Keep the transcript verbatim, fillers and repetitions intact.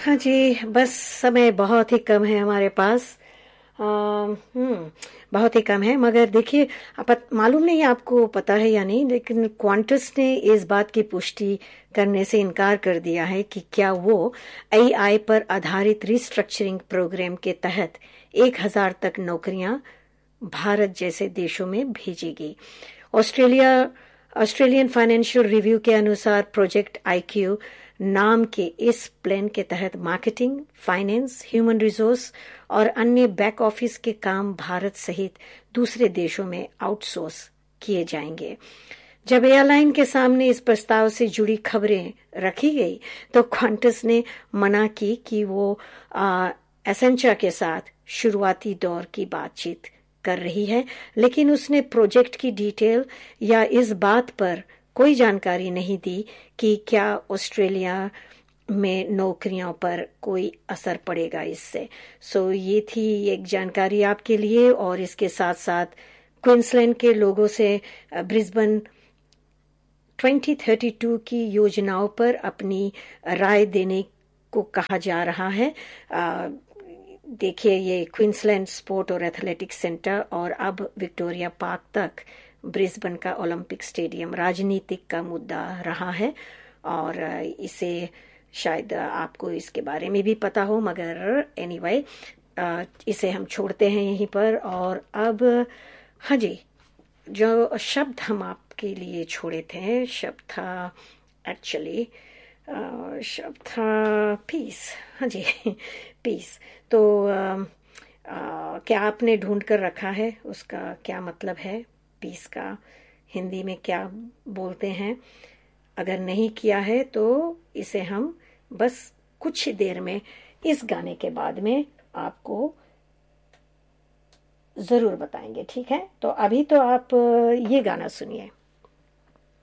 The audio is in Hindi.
हाँ जी, बस समय बहुत ही कम है हमारे पास। अ, हम्म बहुत ही कम है, मगर देखिए, आप मालूम नहीं आपको पता है या नहीं, लेकिन क्वांटस ने इस बात की पुष्टि करने से इनकार कर दिया है कि क्या वो एआई पर आधारित रिस्ट्रक्चरिंग प्रोग्राम के तहत एक हजार तक नौकरियां भारत जैसे देशों में भेजेगी। ऑस्ट्रेलिया ऑस्ट्रेलियन फाइनेंशियल रिव्यू के अनुसार प्रोजेक्ट आईक्यू नाम के इस प्लान के तहत मार्केटिंग, फाइनेंस, ह्यूमन रिसोर्स और अन्य बैक ऑफिस के काम भारत सहित दूसरे देशों में आउटसोर्स किए जाएंगे। जब एयरलाइन के सामने इस प्रस्ताव से जुड़ी खबरें रखी गई तो क्वांटस ने मना की कि वो एसेंचा के साथ शुरुआती दौर की बातचीत कर रही है, लेकिन उसने प्रोजेक्ट की डिटेल या इस बात पर कोई जानकारी नहीं दी कि क्या ऑस्ट्रेलिया में नौकरियों पर कोई असर पड़ेगा इससे। सो ये थी एक जानकारी आपके लिए, और इसके साथ साथ क्वींसलैंड के लोगों से ब्रिस्बेन ट्वेंटी थर्टी टू की योजनाओं पर अपनी राय देने को कहा जा रहा है। आ, देखिए, ये क्वींसलैंड स्पोर्ट और एथलेटिक्स सेंटर और अब विक्टोरिया पार्क तक ब्रिस्बेन का ओलंपिक स्टेडियम राजनीतिक का मुद्दा रहा है, और इसे शायद आपको इसके बारे में भी पता हो, मगर एनीवे इसे हम छोड़ते हैं यहीं पर। और अब हाँ जी, जो शब्द हम आपके लिए छोड़े थे, शब्द था एक्चुअली शब्द था पीस। हाँ जी, पीस। तो आ, आ, क्या आपने ढूंढ कर रखा है उसका क्या मतलब है? पीस का हिंदी में क्या बोलते हैं? अगर नहीं किया है तो इसे हम बस कुछ ही देर में इस गाने के बाद में आपको जरूर बताएंगे, ठीक है? तो अभी तो आप ये गाना सुनिए।